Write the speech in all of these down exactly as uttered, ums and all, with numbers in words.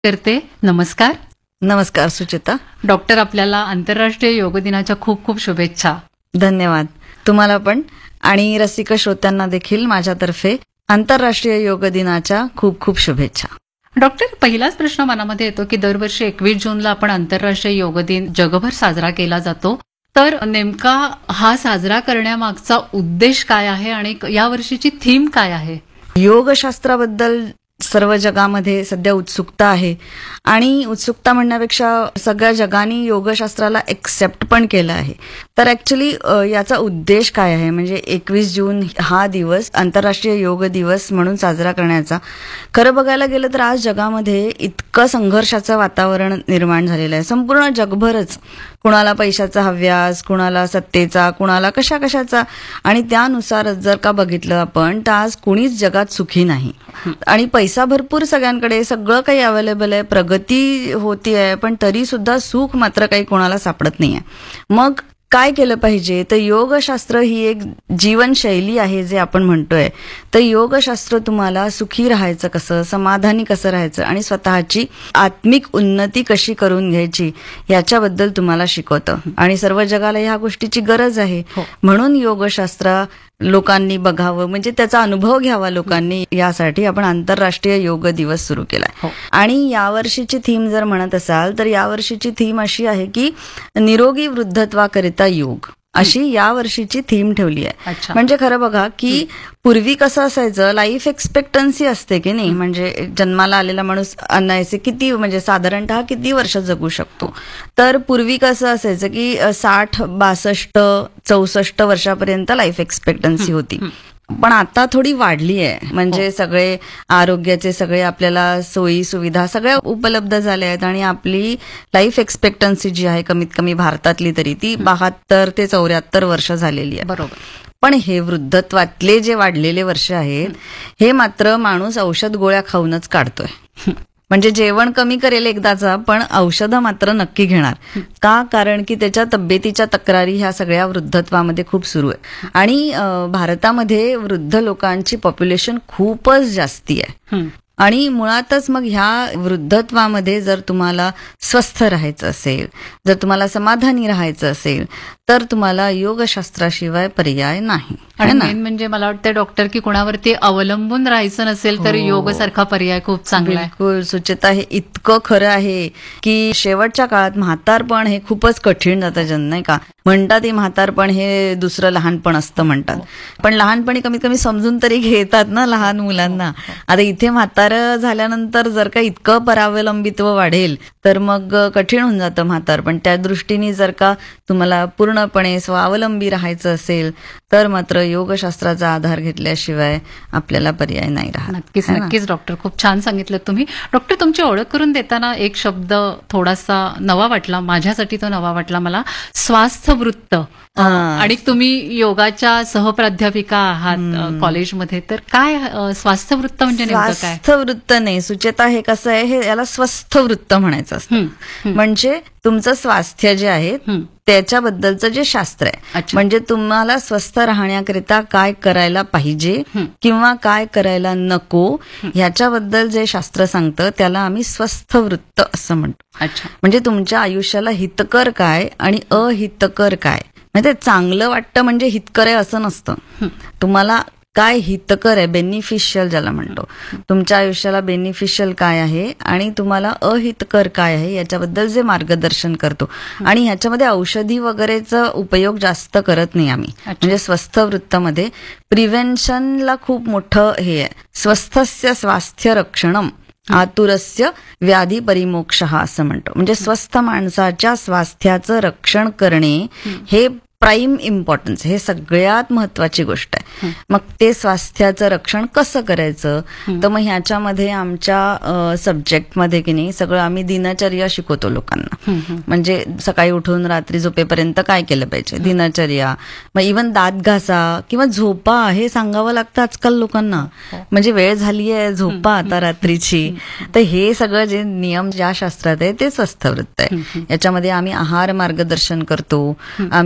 करते. नमस्कार. नमस्कार सुचिता. डॉक्टर, आपल्याला आंतरराष्ट्रीय योग दिनाच्या खूप खूप शुभेच्छा. धन्यवाद. तुम्हाला पण आणि रसिक श्रोत्यांना देखील माझ्यातर्फे आंतरराष्ट्रीय योग दिनाच्या खूप खूप शुभेच्छा. डॉक्टर, पहिलाच प्रश्न मनामध्ये येतो की दरवर्षी एकवीस जूनला आपण आंतरराष्ट्रीय योग दिन जगभर साजरा केला जातो. तर नेमका हा साजरा करण्यामागचा उद्देश काय आहे आणि या वर्षीची थीम काय आहे? योगशास्त्राबद्दल सर्व जगामध्ये सध्या उत्सुकता आहे आणि उत्सुकता म्हणण्यापेक्षा सगळ्या जगाने योगशास्त्राला एक्सेप्ट पण केलं आहे. तर ऍक्च्युली याचा उद्देश काय आहे, म्हणजे एकवीस जून हा दिवस आंतरराष्ट्रीय योग दिवस म्हणून साजरा करण्याचा. खरं बघायला गेलं तर आज जगामध्ये इतकं संघर्षाचं वातावरण निर्माण झालेलं आहे. संपूर्ण जगभरच कुणाला पैशाचा हव्यास, कुणाला सत्तेचा, कुणाला कशा कशाचा, आणि त्यानुसार जर का बघितलं आपण तर आज कुणीच जगात सुखी नाही. आणि पैसा भरपूर सगळ्यांकडे, सगळं काही अवेलेबल आहे, प्रगती होती आहे, पण तरी सुद्धा सुख मात्र काही कोणाला सापडत नाहीये. मग काय केलं पाहिजे? तर योगशास्त्र ही एक जीवनशैली आहे जे आपण म्हणतोय. तर योगशास्त्र तुम्हाला सुखी राहायचं कसं, समाधानी कसं राहायचं आणि स्वतःची आत्मिक उन्नती कशी करून घ्यायची याच्याबद्दल तुम्हाला शिकवतं. आणि सर्व जगाला ह्या गोष्टीची गरज आहे. म्हणून योगशास्त्र लोकांनी बघावं, म्हणजे त्याचा अनुभव घ्यावा लोकांनी, यासाठी आपण आंतरराष्ट्रीय योग दिवस सुरू केलाय. आणि यावर्षीची थीम जर म्हणत असाल तर यावर्षीची थीम अशी आहे की निरोगी वृद्धत्वाकरिता योग, अशी या वर्षीची थीम ठेवली आहे. म्हणजे खरं बघा की पूर्वी कसं असायचं, लाईफ एक्सपेक्टन्सी असते की नाही, म्हणजे जन्माला आलेला माणूस अनायसे किती, म्हणजे साधारणतः किती वर्ष जगू शकतो. तर पूर्वी कसं असायचं की साठ बासष्ट चौसष्ट वर्षापर्यंत लाईफ एक्सपेक्टन्सी होती. पण आता थोडी वाढली आहे. म्हणजे सगळे आरोग्याचे सगळे आपल्याला सोयी सुविधा सगळ्या उपलब्ध झाल्या आहेत आणि आपली लाईफ एक्सपेक्टन्सी जी आहे कमीत कमी भारतातली तरी ती बहात्तर ते चौऱ्याहत्तर वर्ष झालेली आहे. बरोबर. पण हे वृद्धत्वातले जे वाढलेले वर्ष आहेत हे मात्र माणूस औषध गोळ्या खाऊनच काढतोय. म्हणजे जेवण कमी करेल एकदाचा, पण औषधं मात्र नक्की घेणार. का? कारण की त्याच्या तब्येतीच्या तक्रारी ह्या सगळ्या वृद्धत्वामध्ये खूप सुरू आहे. आणि भारतामध्ये वृद्ध लोकांची पॉप्युलेशन खूपच जास्ती आहे. आणि मुळातच मग ह्या वृद्धत्वामध्ये जर तुम्हाला स्वस्थ राहायचं असेल, जर तुम्हाला समाधानी राहायचं असेल तर तुम्हाला योगशास्त्राशिवाय पर्याय नाही. आणि मेन म्हणजे मला वाटतं डॉक्टर की कोणावरती अवलंबून राहायचं नसेल तर योग सारखा पर्याय खूप चांगला आहे. बिलकुल सुचिता, हे इतकं खरं आहे की शेवटच्या काळात म्हातारपण हे खूपच कठीण जातं जन, नाही का? म्हणतात हे म्हातारपण हे दुसरं लहानपण असतं म्हणतात, पण लहानपणी कमीत कमी समजून तरी घेतात ना लहान मुलांना. आता इथे म्हातार झाल्यानंतर जर का इतकं परावलंबित्व वाढेल तर मग कठीण होऊन जातं म्हातारपण. त्या दृष्टीने जर का तुम्हाला पूर्णपणे स्वावलंबी राहायचं असेल तर मात्र योगशास्त्राचा आधार घेतल्याशिवाय आपल्याला पर्याय नाही राहत. नक्कीच नक्कीच डॉक्टर, खूप छान सांगितलं तुम्ही. डॉक्टर, तुमची ओळख करून देताना एक शब्द थोडासा नवा वाटला, माझ्यासाठी तो नवा वाटला मला, स्वास्थ्यवृत्त. आणि तुम्ही योगाच्या सहप्राध्यापिका आहात कॉलेजमध्ये, तर काय स्वास्थ्यवृत्त म्हणजे नेमकं काय? स्वास्थ्यवृत्त नाही सुचेता, हे कसं आहे, हे याला स्वस्थवृत्त म्हणायचं असतं. म्हणजे तुमचं स्वास्थ्य जे आहे त्याच्याबद्दलचं जे शास्त्र आहे, म्हणजे तुम्हाला स्वस्थ राहण्याकरिता काय करायला पाहिजे किंवा काय करायला नको ह्याच्याबद्दल जे शास्त्र सांगतं त्याला आम्ही स्वस्थवृत्त असं म्हणतो. म्हणजे तुमच्या आयुष्याला हितकर काय आणि अहितकर काय, म्हणजे चांगलं वाटतं म्हणजे हितकर आहे असं नसतं. तुम्हाला काय हितकर आहे, बेनिफिशियल ज्याला म्हणतो, तुमच्या आयुष्याला बेनिफिशियल काय आहे आणि तुम्हाला अहितकर काय आहे याच्याबद्दल जे मार्गदर्शन करतो. आणि ह्याच्यामध्ये औषधी वगैरेचा उपयोग जास्त करत नाही आम्ही. म्हणजे स्वस्थवृत्तमध्ये प्रिव्हेन्शनला खूप मोठं हे आहे. स्वस्थस्य स्वास्थ्य रक्षणम आतुरस्य व्याधी परिमोक्षः असं म्हणतो. म्हणजे स्वस्थ माणसाच्या स्वास्थ्याचं रक्षण करणे हे प्राईम इम्पॉर्टन्स, हे सगळ्यात महत्वाची गोष्ट आहे. मग ते स्वास्थ्याचं रक्षण कसं करायचं, तर मग ह्याच्यामध्ये आमच्या सब्जेक्टमध्ये की नाही सगळं आम्ही दिनचर्या शिकवतो लोकांना. म्हणजे सकाळी उठून रात्री झोपेपर्यंत काय केलं पाहिजे, दिनचर्या. मग इव्हन दात घासा किंवा झोपा हे सांगावं लागतं आजकाल लोकांना. म्हणजे वेळ झाली आहे, झोपा आता रात्रीची. तर हे सगळं जे नियम ज्या शास्त्रात आहे ते स्वस्थवृत्त आहे. याच्यामध्ये आम्ही आहार मार्गदर्शन करतो, आम्ही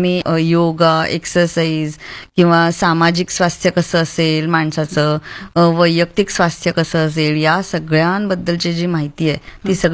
योगा, एक्सरसाइज किंवा सामाजिक स्वास्थ्य कसं असेल माणसाचं, अ, वैयक्तिक स्वास्थ्य कसं असेल, या सगळ्यांबद्दलची जी माहिती आहे ती सगळी